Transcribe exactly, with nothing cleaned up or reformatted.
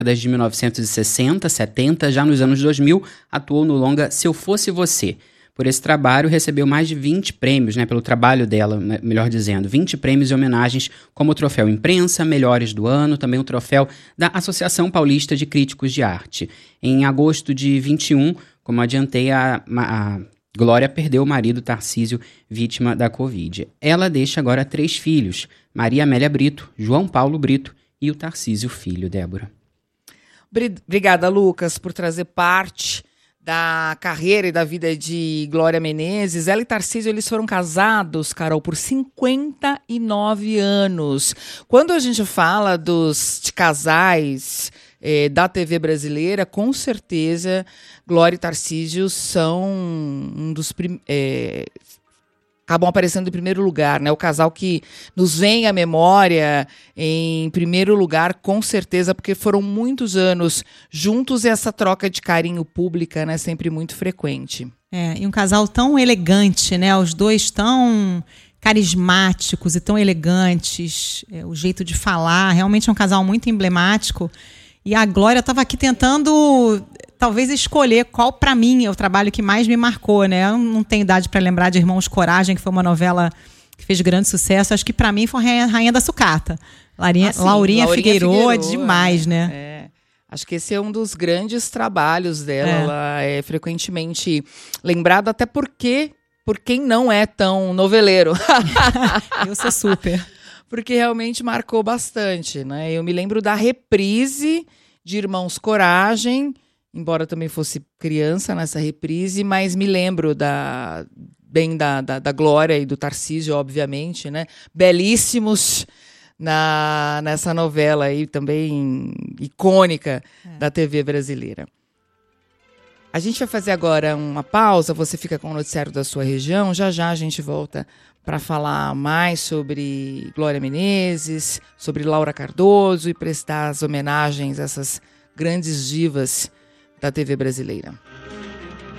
de mil novecentos e sessenta, setenta, já nos anos dois mil, atuou no longa Se Eu Fosse Você. Por esse trabalho, recebeu mais de vinte prêmios, né, pelo trabalho dela, melhor dizendo, vinte prêmios e homenagens, como o Troféu Imprensa, Melhores do Ano, também o troféu da Associação Paulista de Críticos de Arte. Em agosto de vinte e um, como adiantei, a, a Glória perdeu o marido Tarcísio, vítima da Covid. Ela deixa agora três filhos, Maria Amélia Brito, João Paulo Brito e o Tarcísio filho, Débora. Obrigada, Lucas, por trazer parte da carreira e da vida de Glória Menezes. Ela e Tarcísio, eles foram casados, Carol, por cinquenta e nove anos. Quando a gente fala dos de casais eh, da T V brasileira, com certeza Glória e Tarcísio são um dos primeiros... Eh, acabam aparecendo em primeiro lugar, né? O casal que nos vem à memória em primeiro lugar, com certeza, porque foram muitos anos juntos e essa troca de carinho pública, né? Sempre muito frequente. É, e um casal tão elegante, né? Os dois tão carismáticos e tão elegantes, é, o jeito de falar, realmente é um casal muito emblemático. E a Glória estava aqui tentando, talvez, escolher qual, para mim, é o trabalho que mais me marcou, né? Eu não tenho idade para lembrar de Irmãos Coragem, que foi uma novela que fez grande sucesso. Acho que, para mim, foi Rainha, Rainha da Sucata. Laurinha, ah, Laurinha, Laurinha Figueiredo, é demais, né? É. Acho que esse é um dos grandes trabalhos dela. É. Ela é frequentemente lembrada, até porque, por quem não é tão noveleiro. Eu sou super. Porque realmente marcou bastante, né? Eu me lembro da reprise de Irmãos Coragem, embora também fosse criança nessa reprise, mas me lembro da, bem da, da, da Glória e do Tarcísio, obviamente, né? Belíssimos na, nessa novela aí também icônica é. da T V brasileira. A gente vai fazer agora uma pausa, você fica com o noticiário da sua região, já já a gente volta para falar mais sobre Glória Menezes, sobre Laura Cardoso e prestar as homenagens a essas grandes divas da T V brasileira.